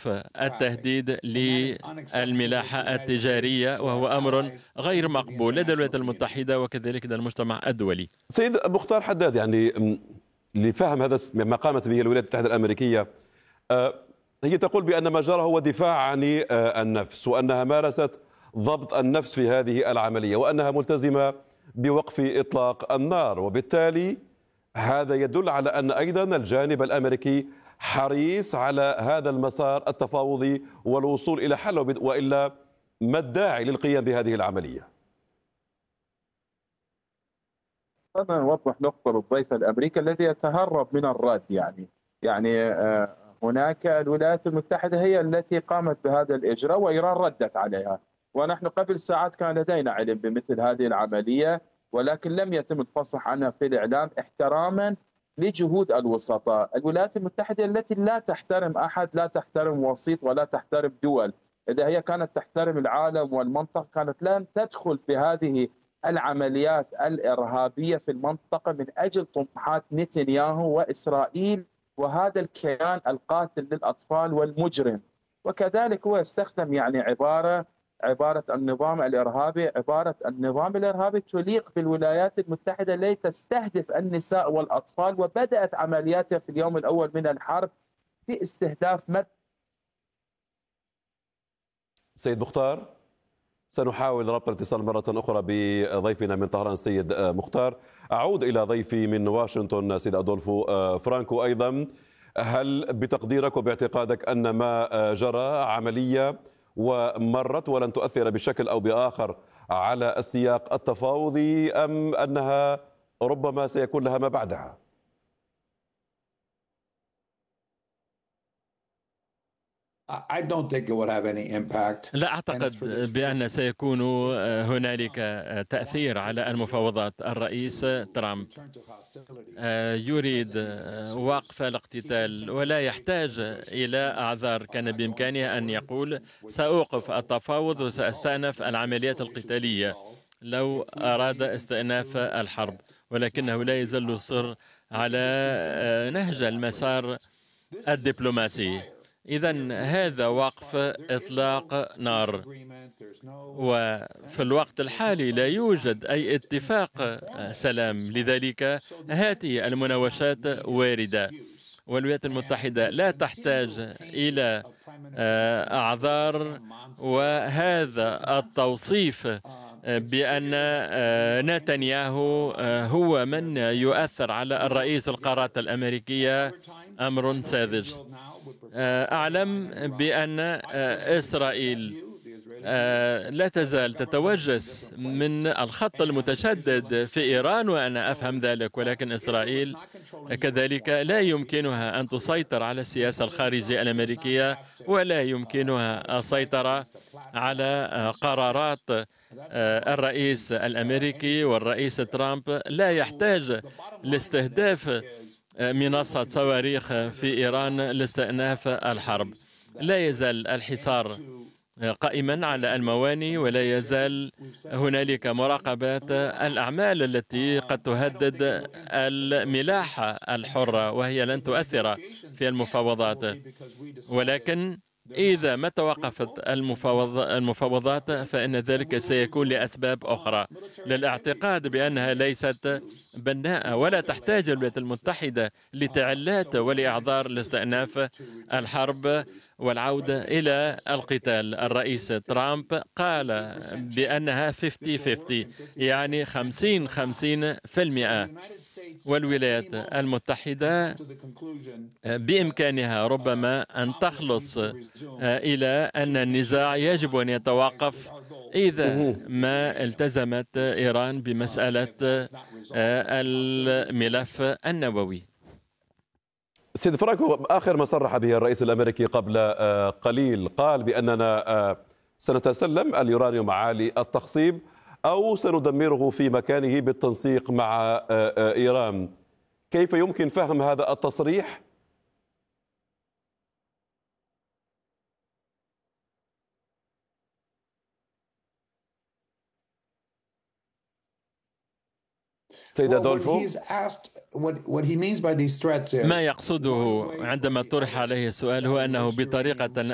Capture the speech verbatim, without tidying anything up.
توقف التهديد للملاحة التجارية، وهو أمر غير مقبول لدى الولايات المتحدة وكذلك لدى المجتمع الدولي. سيد مختار حداد، يعني لفهم هذا ما قامت به الولايات المتحدة الأمريكية، هي تقول بأن ما جرى هو دفاع عن النفس، وأنها مارست ضبط النفس في هذه العملية، وأنها ملتزمة بوقف إطلاق النار، وبالتالي هذا يدل على أن أيضا الجانب الأمريكي حريص على هذا المسار التفاوضي والوصول إلى حل، وإلا ما الداعي للقيام بهذه العملية؟ أنا أوضح نقطة للضيف الأمريكي الذي يتهرب من الرد. يعني يعني هناك الولايات المتحدة هي التي قامت بهذا الإجراء وإيران ردت عليها، ونحن قبل ساعات كان لدينا علم بمثل هذه العملية، ولكن لم يتم الفصح عنها في الإعلام احتراما لجهود الوسطاء. الولايات المتحدة التي لا تحترم أحد، لا تحترم وسيط ولا تحترم دول. إذا هي كانت تحترم العالم والمنطقة كانت لن تدخل في هذه العمليات الإرهابية في المنطقة من أجل طموحات نتنياهو وإسرائيل وهذا الكيان القاتل للأطفال والمجرم. وكذلك هو يستخدم يعني عبارة عبارة النظام الإرهابي، عبارة النظام الإرهابي تليق بالولايات المتحدة التي تستهدف النساء والأطفال، وبدأت عملياتها في اليوم الأول من الحرب في استهداف مد. سيد مختار، سنحاول ربط الاتصال مرة أخرى بضيفنا من طهران السيد مختار. أعود إلى ضيفي من واشنطن سيد أدولفو فرانكو أيضا. هل بتقديرك وباعتقادك أن ما جرى عملية ومرت ولن تؤثر بشكل أو بآخر على السياق التفاوضي، أم أنها ربما سيكون لها ما بعدها؟ لا أعتقد بأن سيكون هنالك تأثير على المفاوضات. الرئيس ترامب يريد وقف الاقتتال ولا يحتاج إلى أعذار. كان بإمكانه أن يقول سأوقف التفاوض وسأستأنف العمليات القتالية لو أراد استئناف الحرب، ولكنه لا يزال يصر على نهج المسار الدبلوماسي. إذن هذا وقف إطلاق نار، وفي الوقت الحالي لا يوجد أي اتفاق سلام، لذلك هذه المناوشات واردة، والولايات المتحدة لا تحتاج إلى أعذار. وهذا التوصيف بأن نتنياهو هو من يؤثر على الرئيس القارات الأمريكية أمر ساذج. أعلم بأن إسرائيل لا تزال تتوجس من الخط المتشدد في إيران، وأنا أفهم ذلك، ولكن إسرائيل كذلك لا يمكنها أن تسيطر على السياسة الخارجية الأمريكية، ولا يمكنها السيطرة على قرارات الرئيس الأمريكي والرئيس ترامب. لا يحتاج لاستهداف منصة صواريخ في إيران لاستئناف الحرب. لا يزال الحصار قائما على الموانئ، ولا يزال هنالك مراقبة الأعمال التي قد تهدد الملاحة الحرة، وهي لن تؤثر في المفاوضات. ولكن إذا ما توقفت المفاوض المفاوضات فإن ذلك سيكون لأسباب أخرى، للاعتقاد بأنها ليست بناءة، ولا تحتاج الولايات المتحدة لتعلات ولإعذار لاستئناف الحرب والعودة إلى القتال. الرئيس ترامب قال بأنها خمسين خمسين، يعني خمسين خمسين في المئة، والولايات المتحدة بإمكانها ربما أن تخلص إلى أن النزاع يجب أن يتوقف إذا ما التزمت إيران بمسألة الملف النووي. سيد فرانكو، آخر ما صرح به الرئيس الأمريكي قبل قليل قال بأننا سنتسلم اليورانيوم عالي التخصيب أو سندمره في مكانه بالتنسيق مع إيران. كيف يمكن فهم هذا التصريح؟ سيد أدولفو، ما يقصده عندما طرح عليه السؤال هو أنه بطريقة